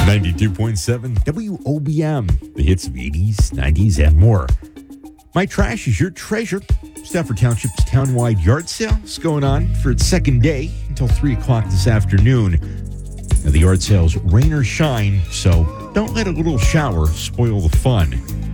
92.7 WOBM, the hits of 80s, 90s, and more. My trash is your treasure. Stafford Township's townwide yard sale is going on for its second day until 3 o'clock this afternoon. Now, the yard sale's rain or shine, so don't let a little shower spoil the fun.